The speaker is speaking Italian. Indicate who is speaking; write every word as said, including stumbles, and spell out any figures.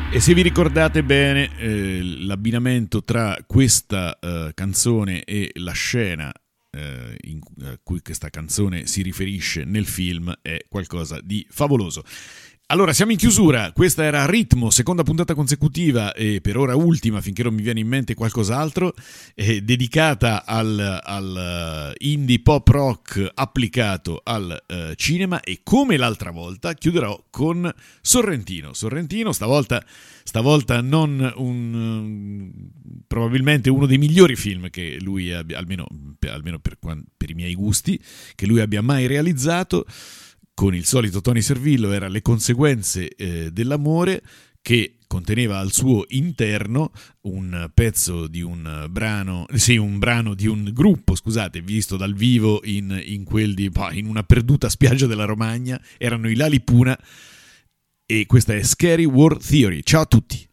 Speaker 1: E se vi ricordate bene, eh, l'abbinamento tra questa eh, canzone e la scena eh, in a cui questa canzone si riferisce nel film è qualcosa di favoloso. Allora, siamo in chiusura, questa era Ritmo, seconda puntata consecutiva e per ora ultima, finché non mi viene in mente qualcos'altro, eh, dedicata al, al indie pop rock applicato al uh, cinema, e come l'altra volta chiuderò con Sorrentino. Sorrentino, stavolta, stavolta non un, um, probabilmente uno dei migliori film che lui abbia, almeno, almeno per, per i miei gusti, che lui abbia mai realizzato. Con il solito Tony Servillo, era Le conseguenze eh, dell'amore, che conteneva al suo interno un pezzo di un brano, sì, un brano di un gruppo, scusate, visto dal vivo in, in, quel di, in una perduta spiaggia della Romagna. Erano i Lalipuna, e questa è Scary War Theory. Ciao a tutti.